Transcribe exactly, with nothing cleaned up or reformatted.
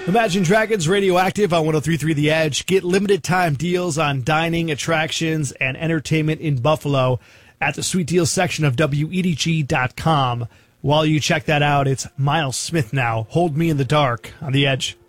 Imagine Dragons Radioactive on one oh three point three The Edge. Get limited time deals on dining, attractions, and entertainment in Buffalo at the Sweet Deals section of W E D G dot com. While you check that out, it's Miles Smith now. Hold Me in the Dark on The Edge.